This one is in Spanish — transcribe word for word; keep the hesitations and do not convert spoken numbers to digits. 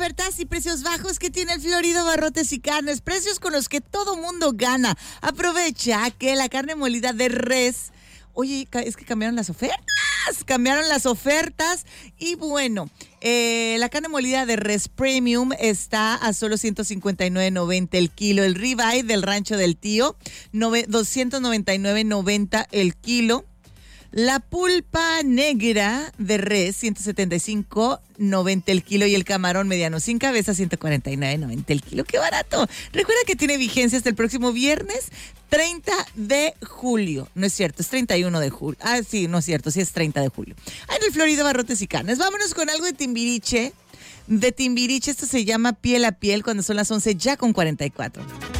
ofertas y precios bajos que tiene el Florido Barrotes y Carnes, precios con los que todo mundo gana. Aprovecha que la carne molida de res, oye, es que cambiaron las ofertas, cambiaron las ofertas y bueno, eh, la carne molida de res premium está a solo ciento cincuenta y nueve noventa el kilo, el ribeye del Rancho del Tío, doscientos noventa y nueve noventa el kilo. La pulpa negra de res, ciento setenta y cinco noventa el kilo. Y el camarón mediano sin cabeza, ciento cuarenta y nueve noventa el kilo. ¡Qué barato! Recuerda que tiene vigencia hasta el próximo viernes, treinta de julio. No es cierto, es treinta y uno de julio. Ah, sí, no es cierto, sí es treinta de julio. Ah, en el Florido Barrotes y Carnes. Vámonos con algo de Timbiriche. De Timbiriche, esto se llama Piel a Piel, cuando son las once ya con cuarenta y cuatro.